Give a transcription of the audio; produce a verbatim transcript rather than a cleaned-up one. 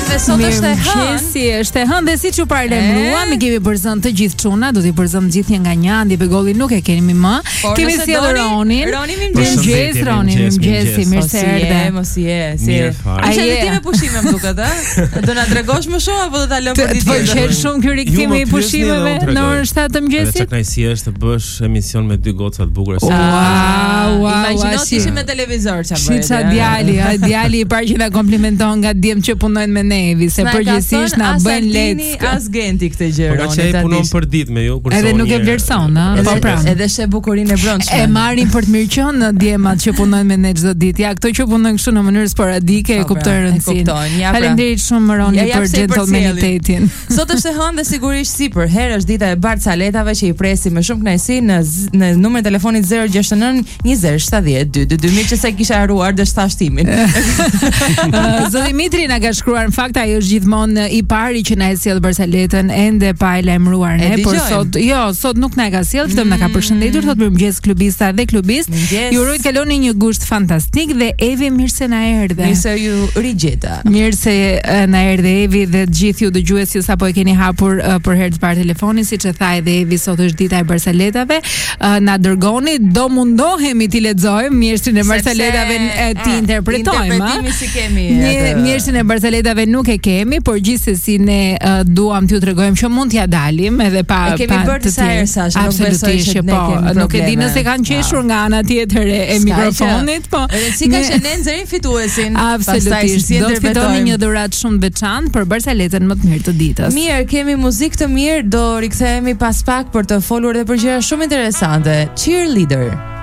dhe sot është e hënë. Si është e hënë dhe siç u paralajmëruam, kemi përzënë të gjithë çuna, do t'i përzëmë gjithë një nga një, Andi Begolli nuk e kemi më. Kemi sjellë Ronin. Roni mirëmëngjes, Roni mirëmëngjes, mirë se erdhe. Mos i je, si je. Ai je ti me pushime më duket, ë? Do na tregosh më shumë apo do ta lëm për ditë? Të pëlqen shumë ky rikthimi i pushimeve në orën shtatë të mëngjesit. Është kënaqësi është të bësh emision me dy goca të bukura. Wow, wow. Imagjino ti ishe me televizor çfarë bëj. Shiça djali, djali i parë që na komplimenton nga djem që punojnë me nevi, se përgjithsisht na bën lehtë. As Genti këtë gjë. Po që ai punon për ditë me ju, kurse edhe nuk e vlerëson, ëh. Po pra. Edhe she bukurinë e brendshme. E marrin për të mirëqenë djemat që punojnë me ne çdo ditë. Ja, këto që punojnë kështu në mënyrë sporadike e kuptojnë rëndësinë. Faleminderit shumë Roni për gentlemanitetin. Sot është e hënë dhe sigurisht sipër herë është dita e Barcaletave që i presim me shumë kënaqësi në në numrin e telefonit zero gjasht nëntë njëzet shtatëdhjetë dy dy dy. Mirë që sa kisha haruar dhe shtashtimin. Zoti Mitri na ka shkruar, në fakt ai është gjithmonë i pari që na e sjell Barcaletën, ende pa e lajmëruar ne, por sot jo, sot nuk na e ka sjell, vetëm na ka përshëndetur, thotë mirëmëngjes klubista dhe klubist. Ju uroj të kaloni një gusht fantastik dhe Evi mirë se na erdhe. Mirë se ju rigjeta. Mirë se na erdhe Evi dhe të gjithë ju dëgjues që sapo e keni hapur uh, për herë të parë telefonin, siç e tha edhe Evi, sot është dita e Barcaletave. Uh, na dërgoni, do mundohemi t'i lexojmë mirësinë e Barcaletave e ti interpretojmë. Interpretimi si kemi. Mirësinë e Barcaletave nuk e kemi, por gjithsesi ne uh, duam t'ju tregojmë që mund t'ja dalim edhe pa e kemi bërë disa herë sa, nuk besoj që ne kemi. Nuk e di nëse kanë qeshur nga ana tjetër e mikrofonit, po. Edhe si ka që ne nxjerrim fituesin. Absolutisht. Do të fitoni një dhuratë shumë veçantë për Barcaletën më të mirë të ditës. Mirë, kemi muzikë të mirë, do rikthehemi pas pak për të folur edhe për gjëra shumë interesante. Cheerleader.